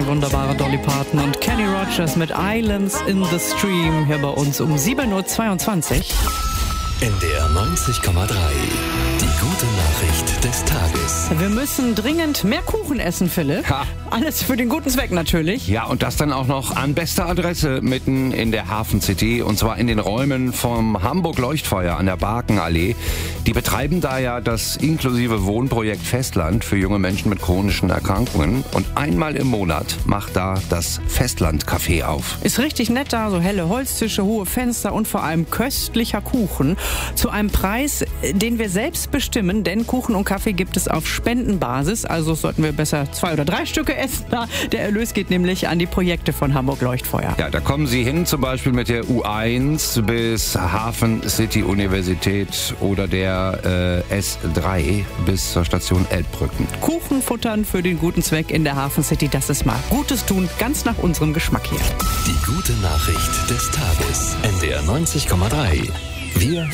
wunderbare Dolly Parton und Kenny Rogers mit Islands in the Stream hier bei uns um 7.22 Uhr. NDR 90,3. Die gute Nachricht des Tages. Wir müssen dringend mehr Kuchen essen, Philipp. Ha. Alles für den guten Zweck natürlich. Ja, und das dann auch noch an bester Adresse mitten in der Hafen City, und zwar in den Räumen vom Hamburg Leuchtfeuer an der Barkenallee. Die betreiben da ja das inklusive Wohnprojekt Festland für junge Menschen mit chronischen Erkrankungen. Und einmal im Monat macht da das Festland-Café auf. Ist richtig nett da, so helle Holztische, hohe Fenster und vor allem köstlicher Kuchen. Zu einem Preis, den wir selbst bestimmen, denn Kuchen und Kaffee gibt es auf Spendenbasis. Also sollten wir besser 2 oder 3 Stücke essen. Der Erlös geht nämlich an die Projekte von Hamburg Leuchtfeuer. Ja, da kommen Sie hin, zum Beispiel mit der U1 bis Hafen City Universität oder der S3 bis zur Station Elbbrücken. Kuchen futtern für den guten Zweck in der Hafen City, das ist mal Gutes tun, ganz nach unserem Geschmack hier. Die gute Nachricht des Tages. NDR 90,3. Wir